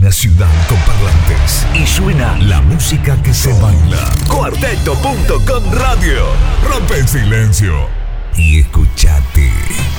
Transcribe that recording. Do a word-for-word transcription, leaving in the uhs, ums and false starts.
una ciudad con parlantes y suena la música que se baila. Cuarteto punto com Radio. Rompe el silencio y escuchate.